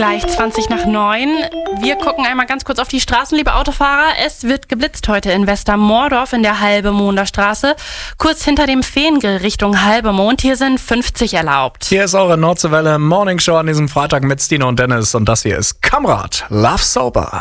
gleich 20:20. Wir gucken einmal ganz kurz auf die Straßen, liebe Autofahrer. Es wird geblitzt heute in Westermordorf in der Halbemonder Straße, kurz hinter dem Feengrill Richtung Halbemond. Hier sind 50 erlaubt. Hier ist eure Nordseewelle Morning Show an diesem Freitag mit Stine und Dennis. Und das hier ist Kamrat, Love Sober.